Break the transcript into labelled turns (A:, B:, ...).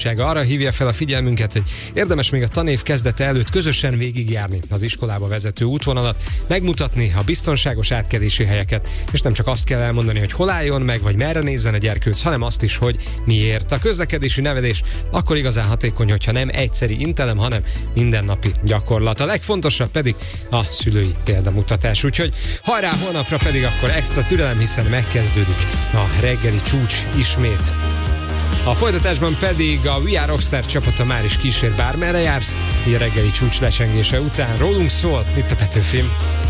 A: arra hívja fel a figyelmünket, hogy érdemes még a tanév kezdete előtt közösen végigjárni az iskolába vezető útvonalat, megmutatni a biztonságos átkelési helyeket, és nem csak azt kell elmondani, hogy hol álljon meg, vagy merre nézzen a gyerkőc, hanem azt is, hogy miért. A közlekedési nevelés akkor igazán hatékony, hogyha nem egyszeri intelem, hanem mindennapi gyakorlat. A legfontosabb pedig a szülői példamutatás. Úgyhogy hajrá, holnapra pedig akkor extra türelem, hiszen megkezdődik a reggeli csúcs ismét. A folytatásban pedig a We Are Rockstar csapata már is kísér, bármerre jársz, így a reggeli csúcs lecsengése után rólunk szól itt a Petőfim.